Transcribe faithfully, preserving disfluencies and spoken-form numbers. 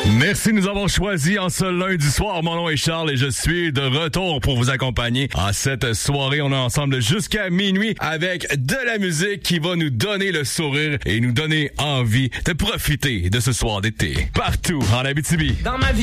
Merci de nous avoir choisis en ce lundi soir. Mon nom est Charles et je suis de retour pour vous accompagner à cette soirée. On est ensemble jusqu'à minuit avec de la musique qui va nous donner le sourire et nous donner envie de profiter de ce soir d'été. Partout en Abitibi. Dans ma vie.